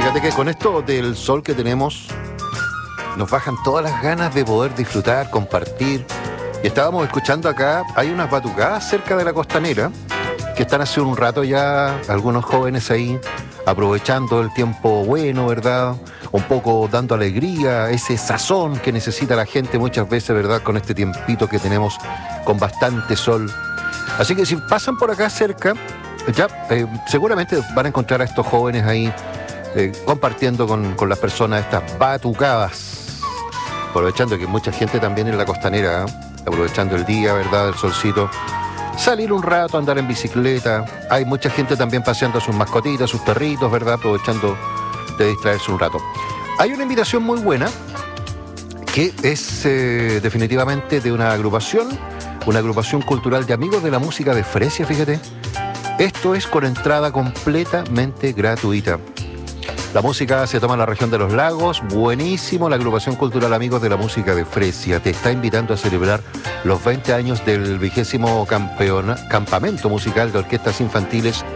Fíjate que con esto del sol que tenemos, nos bajan todas las ganas de poder disfrutar, compartir. Y estábamos escuchando acá, hay unas batucadas cerca de la costanera, que están hace un rato ya algunos jóvenes ahí, aprovechando el tiempo bueno, ¿verdad? Un poco dando alegría, ese sazón que necesita la gente muchas veces, ¿verdad? Con este tiempito que tenemos con bastante sol. Así que si pasan por acá cerca, ya seguramente van a encontrar a estos jóvenes ahí compartiendo con las personas estas batucadas. Aprovechando que mucha gente también en la costanera, aprovechando el día, ¿verdad? El solcito. Salir un rato, andar en bicicleta. Hay mucha gente también paseando a sus mascotitas, sus perritos, ¿verdad? Aprovechando de distraerse un rato. Hay una invitación muy buena que es definitivamente de una agrupación cultural de amigos de la música de Fresia, fíjate. Esto es con entrada completamente gratuita. La música se toma en la región de los lagos, buenísimo. La agrupación cultural Amigos de la Música de Fresia te está invitando a celebrar los 20 años del 20º campamento musical de orquestas infantiles